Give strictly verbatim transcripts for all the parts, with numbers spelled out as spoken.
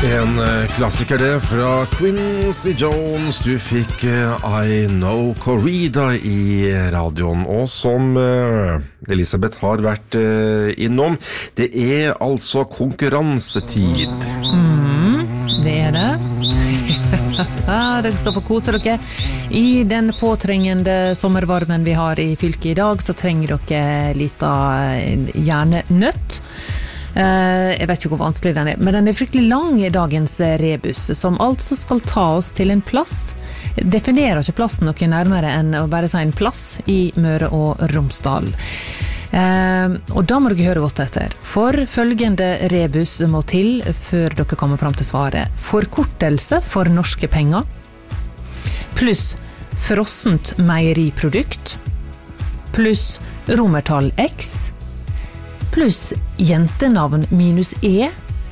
En klassiker det fra Quincy Jones. Du fikk I Know Corrida i radioen. Og som Elisabeth har vært innom, det er altså konkurransetid. Mm, det er det. Dere skal få kose dere. I den påtrengende sommervarmen vi har i fylket i dag, så trenger dere litt av hjernenøtt. Uh, jeg vet ikke hvor vanskelig den er, men den er fryktelig lang i dagens rebus, som altså skal ta oss til en plass. Definerer ikke plassen noe nærmere enn å bare si en plass i Møre og Romsdal. Uh, og da må dere høre godt etter, for følgende rebus må til før dere kommer fram til svaret. Forkortelse for norske penger, pluss frossent meieriprodukt, pluss romertall X, pluss jentenavn minus E,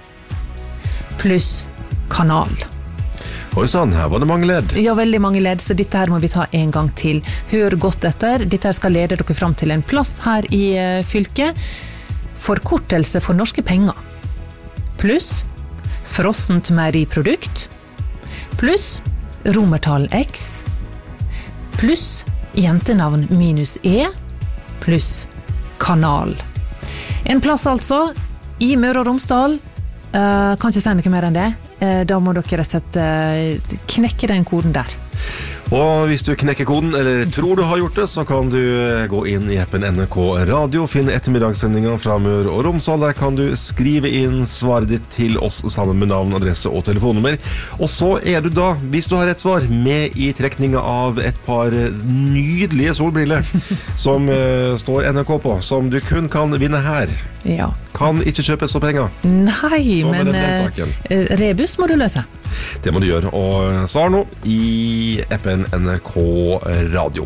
pluss kanal. Oi sann, her var det mange ledd. Ja, veldig mange ledd, så dette her må vi ta en gang til. Hør godt etter. Dette her skal lede dere fram til en plass her i uh, fylket. Forkortelse for norske penger. Pluss frossent meieriprodukt. Pluss romertall X. Pluss jentenavn minus E. Pluss kanal. En plass altså i Møre og Romsdal. Uh, kan ikke si noe mer enn det. Uh, da må dere sette, uh, knekke den koden der. Og hvis du knekker koden, eller tror du har gjort det, så kan du gå inn i appen N R K Radio, finne ettermiddagssendingen fra Møre og Romsdal. Der kan du skrive inn svaret ditt til oss sammen med navn, adresse og telefonnummer. Og så er du da, hvis du har et svar, med i trekningen av et par nydelige solbriller som uh, står N R K på, som du kun kan vinne her. Ja. Kan ikke kjøpes for penger. Nei, men uh, rebus må du løse. Det må du gjøre, og svar nå i appen N R K Radio.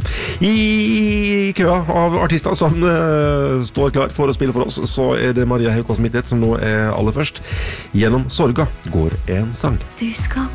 I køa av artister som uh, står klar for å spille for oss, så er det Maria Haukås Mittet som nå er aller først. Gjennom sorga går en sang. Du skal